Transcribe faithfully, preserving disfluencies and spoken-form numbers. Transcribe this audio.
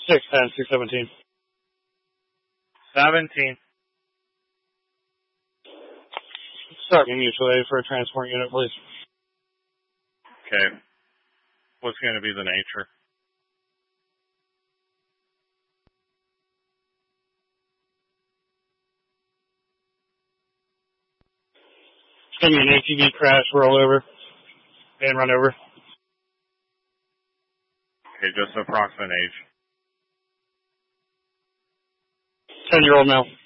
six ten, six seventeen. seventeen. Starting mutual aid for a transport unit, please. Okay. What's going to be the nature? It's going to be an A T V crash, rollover, and run over. Okay, just approximate age. ten-year-old male.